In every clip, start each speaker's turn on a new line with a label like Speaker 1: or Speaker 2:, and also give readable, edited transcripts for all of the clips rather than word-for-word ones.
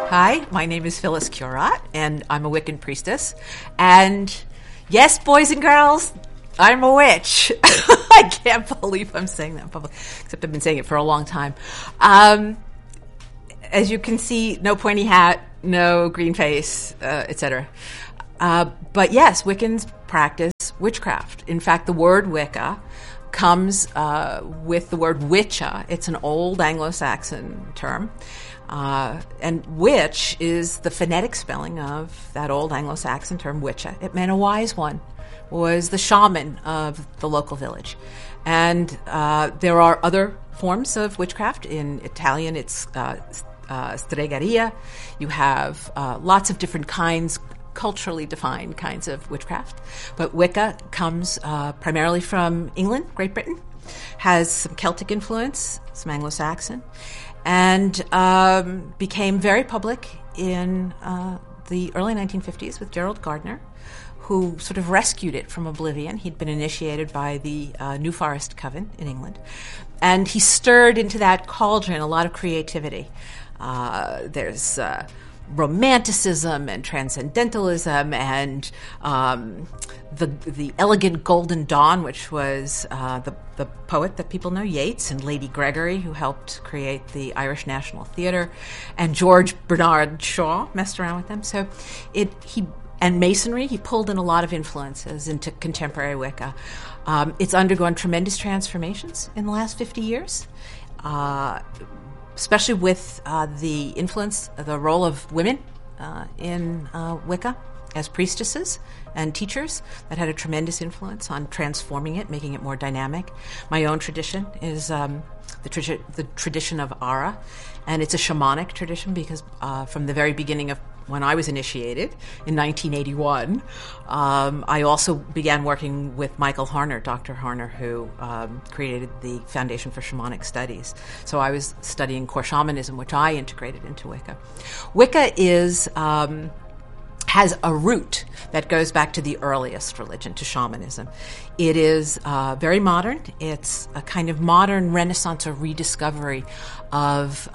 Speaker 1: Hi, my name is Phyllis Curott, and I'm a Wiccan priestess. And yes, boys and girls, I'm a witch. I can't believe I'm saying that in public, except I've been saying it for a long time. As you can see, no pointy hat, no green face, etc. But yes, Wiccans practice witchcraft. In fact, the word Wicca comes with the word witcha. It's an old Anglo-Saxon term. And witch is the phonetic spelling of that old Anglo-Saxon term witcha. It meant a wise one, was the shaman of the local village. And there are other forms of witchcraft. In Italian, it's stregheria. You have lots of different kinds, culturally defined kinds of witchcraft. But Wicca comes primarily from England, Great Britain, has some Celtic influence, some Anglo-Saxon, and became very public in the early 1950s with Gerald Gardner, who sort of rescued it from oblivion. He'd been initiated by the New Forest Coven in England, and he stirred into that cauldron a lot of creativity. There's romanticism and transcendentalism and the elegant Golden Dawn, which was the poet that people know, Yeats, and Lady Gregory, who helped create the Irish National Theatre, and George Bernard Shaw messed around with them. So and Masonry, he pulled in a lot of influences into contemporary Wicca. It's undergone tremendous transformations in the last 50 years. Especially with the influence, the role of women in Wicca as priestesses and teachers. That had a tremendous influence on transforming it, making it more dynamic. My own tradition is the tradition of Ara, and it's a shamanic tradition because from the very beginning of when I was initiated in 1981, I also began working with Michael Harner, Dr. Harner, who created the Foundation for Shamanic Studies. So I was studying core shamanism, which I integrated into Wicca. Wicca has a root that goes back to the earliest religion, to shamanism. It is very modern. It's a kind of modern renaissance or rediscovery of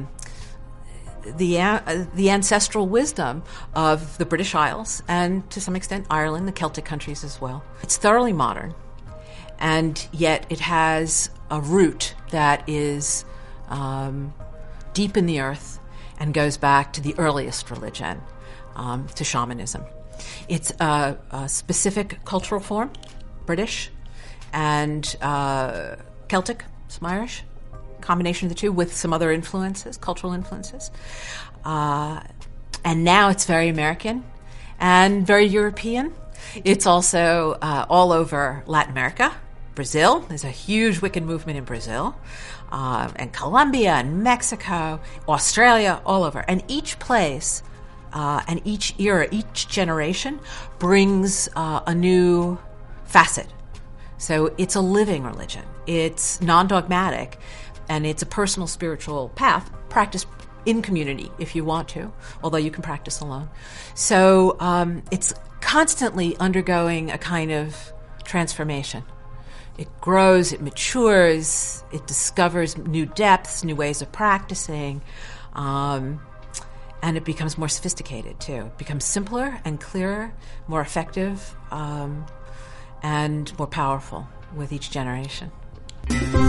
Speaker 1: the ancestral wisdom of the British Isles and, to some extent, Ireland, the Celtic countries as well. It's thoroughly modern, and yet it has a root that is deep in the earth and goes back to the earliest religion, to shamanism. It's a specific cultural form, British and Celtic, some Irish, combination of the two with some other influences, cultural influences. And now it's very American and very European. It's also all over Latin America, Brazil. There's a huge Wiccan movement in Brazil, and Colombia and Mexico, Australia, all over. And each place and each era, each generation brings a new facet. So it's a living religion. It's non-dogmatic. And it's a personal spiritual path, practiced in community if you want to, although you can practice alone. So it's constantly undergoing a kind of transformation. It grows, it matures, it discovers new depths, new ways of practicing, and it becomes more sophisticated too. It becomes simpler and clearer, more effective, and more powerful with each generation.